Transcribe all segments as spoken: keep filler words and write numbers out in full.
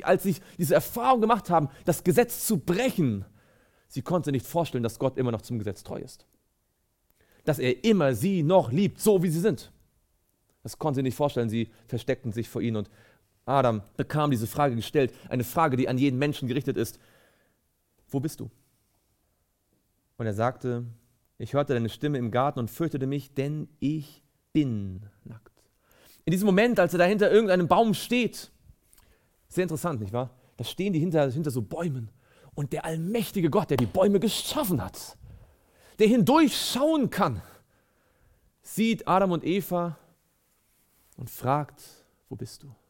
als sie diese Erfahrung gemacht haben, das Gesetz zu brechen, sie konnte nicht vorstellen, dass Gott immer noch zum Gesetz treu ist. Dass er immer sie noch liebt, so wie sie sind. Das konnte sie nicht vorstellen, sie versteckten sich vor ihnen und Adam bekam diese Frage gestellt, eine Frage, die an jeden Menschen gerichtet ist. Wo bist du? Und er sagte, ich hörte deine Stimme im Garten und fürchtete mich, denn ich bin nackt. In diesem Moment, als er da hinter irgendeinem Baum steht, sehr interessant, nicht wahr? Da stehen die hinter, hinter so Bäumen und der allmächtige Gott, der die Bäume geschaffen hat, der hindurchschauen kann, sieht Adam und Eva und fragt, wo bist du?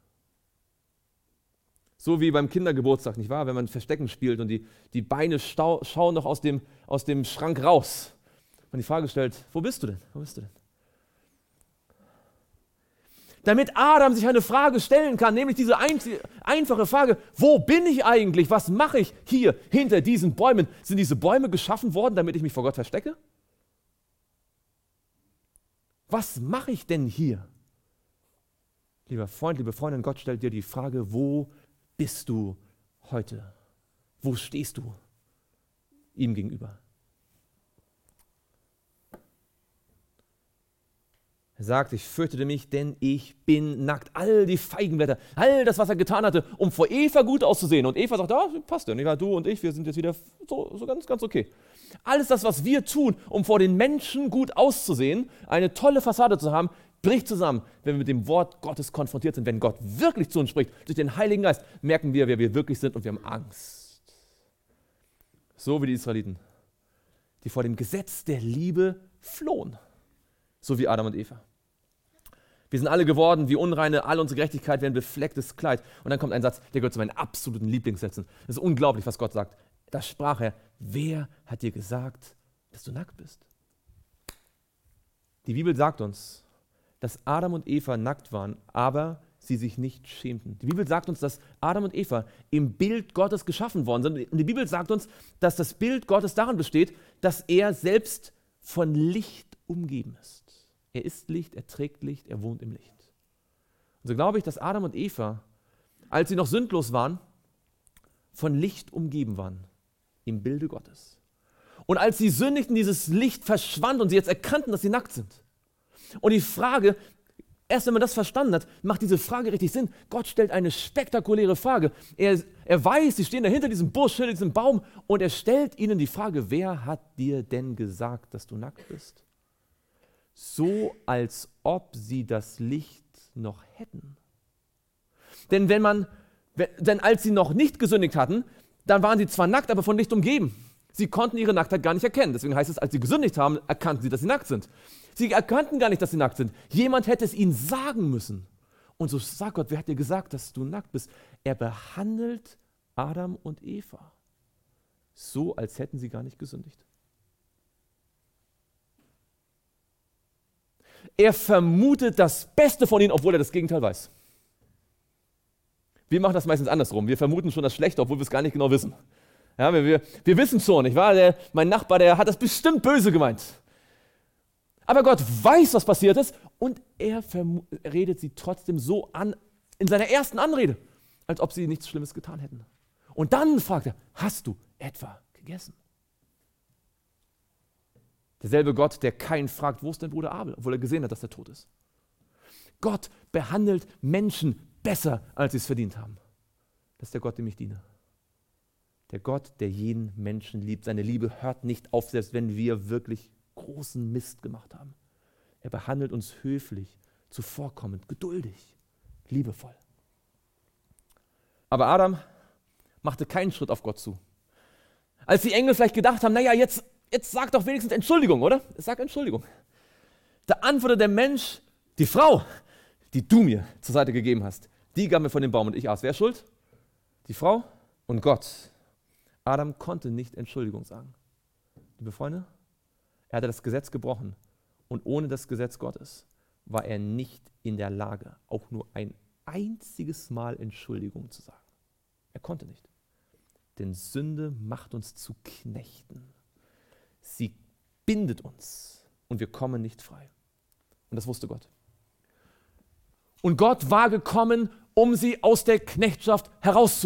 So wie beim Kindergeburtstag, nicht wahr? Wenn man Verstecken spielt und die, die Beine stau, schauen noch aus dem, aus dem Schrank raus. Man die Frage stellt, wo bist du denn? Wo bist du denn? Damit Adam sich eine Frage stellen kann, nämlich diese ein, einfache Frage, wo bin ich eigentlich? Was mache ich hier hinter diesen Bäumen? Sind diese Bäume geschaffen worden, damit ich mich vor Gott verstecke? Was mache ich denn hier? Lieber Freund, liebe Freundin, Gott stellt dir die Frage, wo bist du heute? Wo stehst du ihm gegenüber? Er sagt, ich fürchtete mich, denn ich bin nackt. All die Feigenblätter, all das, was er getan hatte, um vor Eva gut auszusehen. Und Eva sagt, ah, passt ja, nicht wahr? Du und ich, wir sind jetzt wieder so, so ganz, ganz okay. Alles das, was wir tun, um vor den Menschen gut auszusehen, eine tolle Fassade zu haben, bricht zusammen, wenn wir mit dem Wort Gottes konfrontiert sind. Wenn Gott wirklich zu uns spricht, durch den Heiligen Geist, merken wir, wer wir wirklich sind und wir haben Angst. So wie die Israeliten, die vor dem Gesetz der Liebe flohen. So wie Adam und Eva. Wir sind alle geworden wie Unreine, all unsere Gerechtigkeit wäre ein beflecktes Kleid. Und dann kommt ein Satz, der gehört zu meinen absoluten Lieblingssätzen. Das ist unglaublich, was Gott sagt. Da sprach er, wer hat dir gesagt, dass du nackt bist? Die Bibel sagt uns, dass Adam und Eva nackt waren, aber sie sich nicht schämten. Die Bibel sagt uns, dass Adam und Eva im Bild Gottes geschaffen worden sind. Und die Bibel sagt uns, dass das Bild Gottes darin besteht, dass er selbst von Licht umgeben ist. Er ist Licht, er trägt Licht, er wohnt im Licht. Und so glaube ich, dass Adam und Eva, als sie noch sündlos waren, von Licht umgeben waren, im Bilde Gottes. Und als sie sündigten, dieses Licht verschwand und sie jetzt erkannten, dass sie nackt sind. Und die Frage, erst wenn man das verstanden hat, macht diese Frage richtig Sinn. Gott stellt eine spektakuläre Frage. Er, er weiß, sie stehen da hinter diesem Busch, hinter diesem Baum und er stellt ihnen die Frage, wer hat dir denn gesagt, dass du nackt bist? So, als ob sie das Licht noch hätten. Denn wenn man, denn als sie noch nicht gesündigt hatten, dann waren sie zwar nackt, aber von Licht umgeben. Sie konnten ihre Nacktheit gar nicht erkennen. Deswegen heißt es, als sie gesündigt haben, erkannten sie, dass sie nackt sind. Sie erkannten gar nicht, dass sie nackt sind. Jemand hätte es ihnen sagen müssen. Und so sagt Gott, wer hat dir gesagt, dass du nackt bist? Er behandelt Adam und Eva so, als hätten sie gar nicht gesündigt. Er vermutet das Beste von ihnen, obwohl er das Gegenteil weiß. Wir machen das meistens andersrum. Wir vermuten schon das Schlechte, obwohl wir es gar nicht genau wissen. Ja, wir, wir, wir wissen schon, nicht wahr? Der, mein Nachbar, der hat das bestimmt böse gemeint. Aber Gott weiß, was passiert ist und er vermu- redet sie trotzdem so an, in seiner ersten Anrede, als ob sie nichts Schlimmes getan hätten. Und dann fragt er, hast du etwa gegessen? Derselbe Gott, der Kain fragt, wo ist dein Bruder Abel, obwohl er gesehen hat, dass er tot ist. Gott behandelt Menschen besser, als sie es verdient haben. Das ist der Gott, dem ich diene. Der Gott, der jeden Menschen liebt. Seine Liebe hört nicht auf, selbst wenn wir wirklich großen Mist gemacht haben. Er behandelt uns höflich, zuvorkommend, geduldig, liebevoll. Aber Adam machte keinen Schritt auf Gott zu. Als die Engel vielleicht gedacht haben, naja, jetzt, jetzt sag doch wenigstens Entschuldigung, oder? Sag Entschuldigung. Da antwortet der Mensch, die Frau, die du mir zur Seite gegeben hast, die gab mir von dem Baum und ich aß. Wer ist schuld? Die Frau und Gott. Adam konnte nicht Entschuldigung sagen. Liebe Freunde, er hatte das Gesetz gebrochen und ohne das Gesetz Gottes war er nicht in der Lage, auch nur ein einziges Mal Entschuldigung zu sagen. Er konnte nicht. Denn Sünde macht uns zu Knechten. Sie bindet uns und wir kommen nicht frei. Und das wusste Gott. Und Gott war gekommen, um sie aus der Knechtschaft herauszuholen.